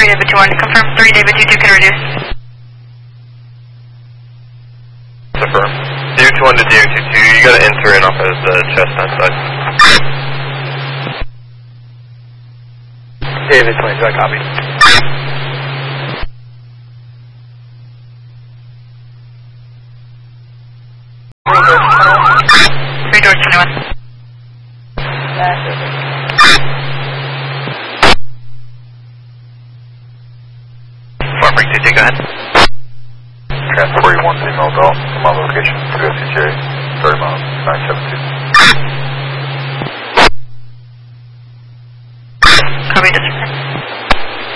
David 2-1, confirm 3 David 2-2 can reduce. Confirm. David 2-1 to David 2-2, you gotta enter in off of the chestnut side. David 22, I copy. Three George 21. Farm break 2-2, go ahead. Transport 41 signal adult from my location, WSCJ, 30 miles, 972.